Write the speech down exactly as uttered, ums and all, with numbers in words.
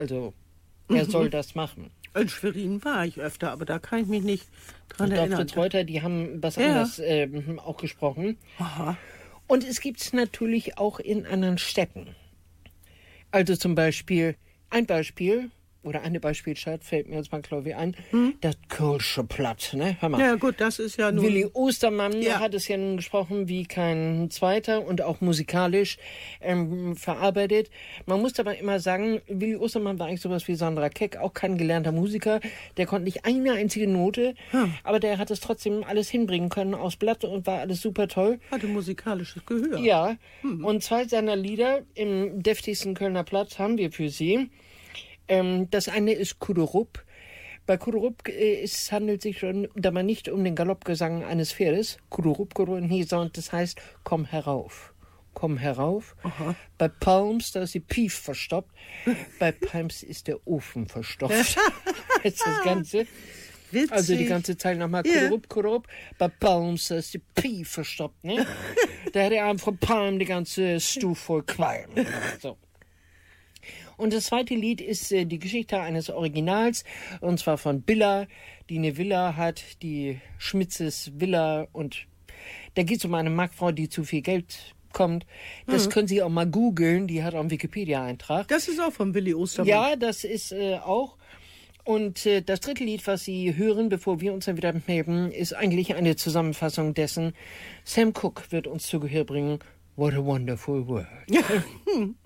Also, er soll das machen. In Schwerin war ich öfter, aber da kann ich mich nicht dran Und erinnern. Fritz Reuter, die haben was Ja. anderes ähm, auch gesprochen. Aha. Und es gibt es natürlich auch in anderen Städten. Also zum Beispiel, ein Beispiel, oder eine Beispielstadt, fällt mir jetzt mal, glaube ich, ein, Hm? das Kölsche Platt, ne? Hör mal. Ja gut, das ist ja nun... Willi Ostermann Ja. hat es ja nun gesprochen wie kein zweiter und auch musikalisch ähm, verarbeitet. Man muss aber immer sagen, Willi Ostermann war eigentlich sowas wie Sandra Keck, auch kein gelernter Musiker. Der konnte nicht eine einzige Note, Hm. aber der hat es trotzdem alles hinbringen können aus Blatt und war alles super toll. Hatte musikalisches Gehör. Ja, und zwei seiner Lieder im deftigsten Kölner Platz haben wir für Sie. Ähm, das eine ist Kuderup. Bei Kuderup äh, es handelt sich schon dabei nicht um den Galoppgesang eines Pferdes. Kuderup, Kuderup, nee, sondern das heißt, komm herauf. Komm herauf. Aha. Bei Palms, da ist die Pief verstopft. Bei Palms ist der Ofen verstopft. Jetzt das Ganze. Witzig. Also die ganze Zeit nochmal Ja. Kuderup, Kuderup. Bei Palms, da ist die Pief verstopft, ne? Da hat der Arm von Palm die ganze Stuhl voll Qualm. So. Und das zweite Lied ist äh, die Geschichte eines Originals, und zwar von Billa, die eine Villa hat, die Schmitzes Villa, und da geht es um eine Marktfrau, die zu viel Geld kommt. Das können Sie auch mal googeln, die hat auch einen Wikipedia-Eintrag. Das ist auch von Willi Ostermann. Ja, das ist äh, auch. Und äh, das dritte Lied, was Sie hören, bevor wir uns dann wieder melden, ist eigentlich eine Zusammenfassung dessen. Sam Cooke wird uns zu Gehör bringen, What a Wonderful World.